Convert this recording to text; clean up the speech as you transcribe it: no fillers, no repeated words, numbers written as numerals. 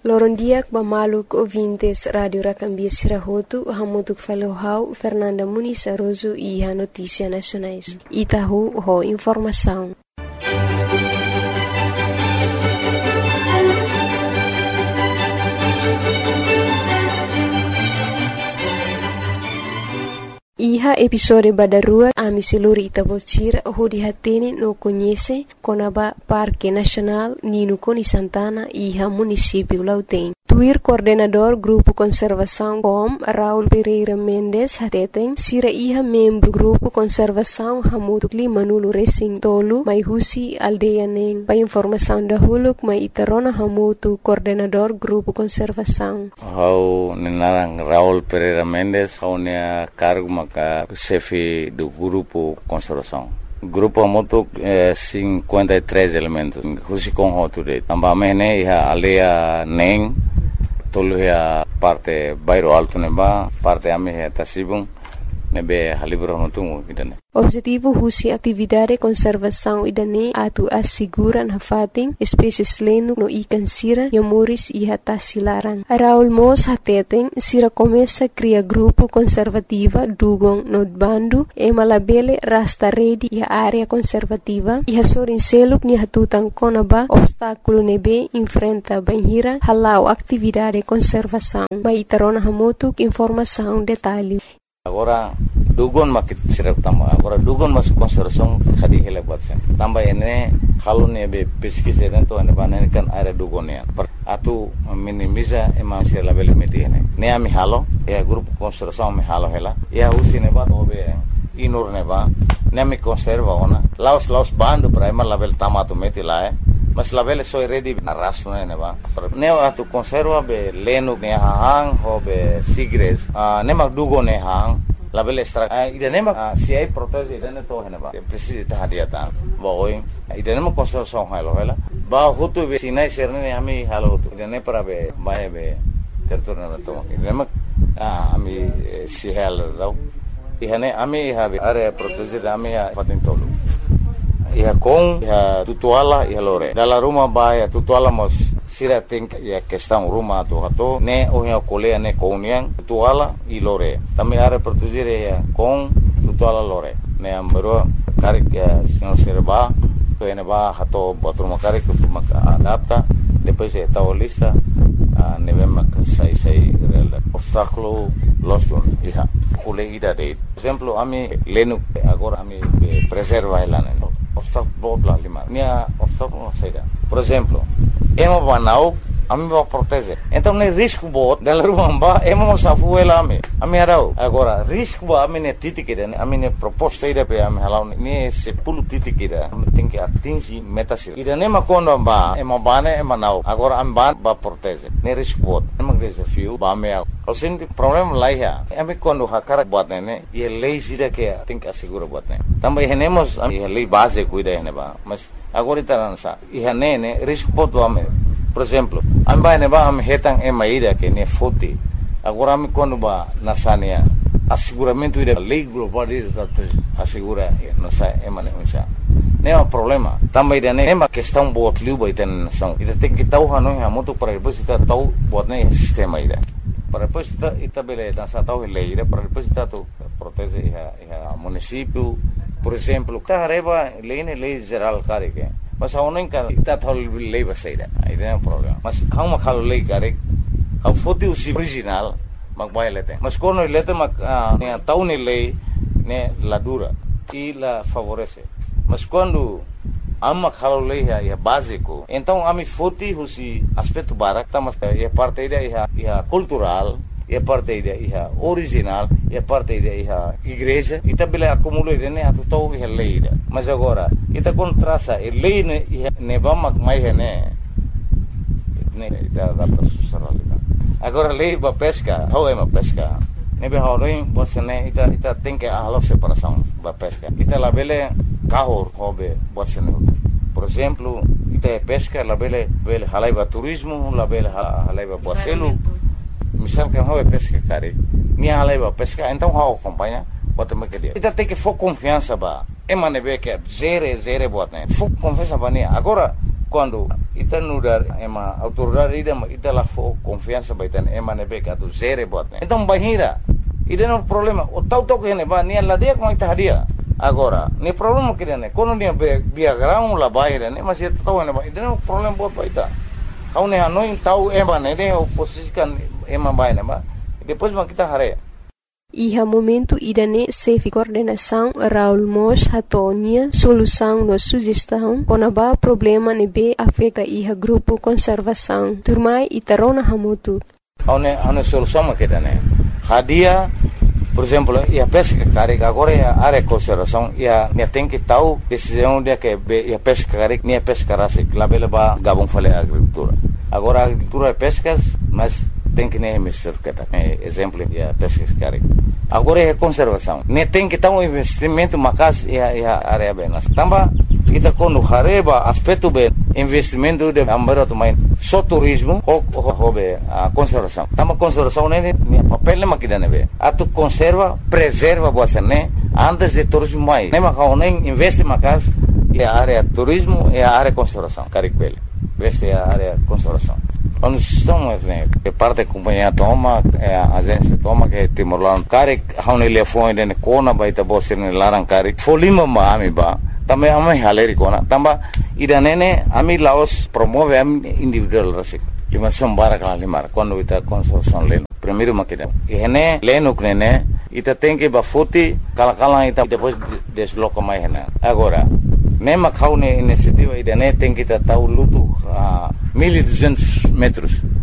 Lorondiak bamaluk ouvintes Radio Racambia Sirahotu, hamutuk falohau Fernanda Muniz Aroso e a Notícia Nacionais. Itahu ho informação. Iha episode badarua ami seluri Itabocira ho dihatene no conhece Conaba Parque Nacional Nino Coni Santana iha município Lautém. Tuir coordenador Grupo Conservação COM Raul Pereira Mendes hateten sira iha membro Grupo Conservação Hamutuk Limanulu Racing Tolu mai husi aldeia neng. Pa informação da huluk mai itarona hamutu coordenador Grupo Conservação. Hau nenarang Raul Pereira Mendes hau nea cargo maka chefe do Grupo Conservação. Grupo Hamutuk 53 elementos. Husi com hotude. Amba mene iha aldeia neng. Tolu ya parte bairro alto neba, parte ame ya tasibung nebe halibro notungu idane. Objetivo husi atividade conservação idane atu asiguran hafating espécies lenu no ikan sira yamuris iha tasilaran. Raul Mos hateten sira começa cria grupo conservativa dugong no bandu e malabele rasta redi iha área conservativa iha sorin seluk ni hatutan konaba obstáculo nebe enfrenta banhira halau atividade conservação. Mai tarona hamutuk informação detalhe. Agora dugon makit sirap tamba. Agora dugon mas conservação khadi hele batsen. Tamba ene halu ne be pesquisa dentro ane banen kan area dugon ya. Atu minimiza ema sir label meti ene. Ne ami halo ya grupo conservação mi halo hela. Ya usi ne ba obe inur ne ba. Ne mi conserva ona. Laos bandu prima label tamato meti lae. Mas label soy ready na rasu ne ba. Ne atu conserva be lenu ne hang ho be sigres. Ne ma dugon ne hang. Label extra idanema si ai protege idane to heneba precisa tahadiata boy idanema conservação halo hela ba hutu be sinai serne ami halo hutu idane para be bae be territorio to idanema ami si hal rau ihane ami habe area protege ami patin tolu ia com ia tutuala ia lore dalla rumah bae tutuala mos sira think ya questão rumah tu hato ne ohia kolea ne koniang tuala i lore tami are produzire ya com tuala lore ne ambero karik ya senhor serba to ene ba hato botrum karik tu maka adapta depois eta o lista ne vem sai rela obstáculo losto iha colega de exemplo ami lenu agora ami preserva elane obstáculo bla lima nia obstáculo saída por exemplo emo banau ami ba protege então nem risco bot dela rumba emo safu ela ami arau agora risco ba ami ne titikida ami ne proposta ida pe ami halau ni sepulu titikida tem que atingir metas ida nem makondo ba emo bane emo nau agora am ba protege ne risco bot emo desafio ba me o senti problema lá ya ami quando hakara bot ne e lei sida que tem que assegurar bot ne também renemos a lei base cuida ne ba mas agora itaransa ihane risco bot ame por exemplo amba ne ba am hetang emaida que ne foti agora am quando ba nasania asseguramento ida lei global ida assegura nasa emane unsa ne é problema também ida ne ma questão bot liu ba iten são ida tem que tau hanu ha moto para depois ita tau bot ne sistema ida para depois ita bele nasa tau lei ida para depois ita tu protege iha município por exemplo tareba lei geral care que mas a não encara está tal lei baseira aí não é problema mas há uma calo lei care há foto original mas vai lete mas quando lete mas né tau ne lei né la dura e la favorece mas quando há uma calo lei é básico então a mi foto husi aspecto barak tá mas é parte da é cultural e parte da original e parte da igreja e também acumula né a total é lei mas agora ita contrasta e lei ne vamos mais né ita adapta socialidade agora lei ba pesca how é uma pesca ne be horin você né ita tem que a separação ba pesca ita la bele carro hobe você né por exemplo ita pesca la bele halaiba turismo la bele halaiba bocelo misal que não é pesca cara nem a leva pesca então how acompanha bota me que dia ita tem que for confiança ba emane be que zere bota né for confiança ba né agora quando ita nudar ema autoridade ita lá for confiança baitan ema nebe katu zere buat. Então bahira ida no problema o tau que ne ba nia ladia com ita hadia agora ni problema que ne quando nia via grau la baira ne mas ita tau ne ba ida no problema buat baita kau ne hanoi tau ema ne oposisikan ema baina ba depois kita hare. Iha momento idane safe coordenação Raul Mos hatonia solução no sugestão onaba problema nebe afeta iha grupo conservação turmai itarona hamutu. Ane solução makidane hadia por exemplo ia pesca carik agora ia área conservação ia tem que tal decisão dia que ia pesca carik nia pesca rase labela ba gabon fale agricultura agora agricultura pescas mas tem que nem mister kata exemplo ya pesca carik agora é conservação ne tem que tal um investimento macas ia área benas tamba kita quando hareba aspecto bem investimento de ambaro também só turismo ou hobe a conservação tamba conservação ne papel makida nebe atu conserva preserva você né antes de turismo mai ne makau nem investe macas ia área turismo e a área conservação carik bele veste a área conservação. Quando estamos que parte da companhia toma, a agência toma que Timor-Leste, carik hau ne telefone de kona baita bosse ne larang carik folima ma ami ba também ami haleri kona tamba ida nene ami laos promove ami individual rasik lima sombara kala limar quando ita consorção leno primeiro makida ene leno knene ita tem que ba foti kala ita depois desloca mais hena agora nema kau ne iniciativa ida ne tem que ta tau lutu 1200 metros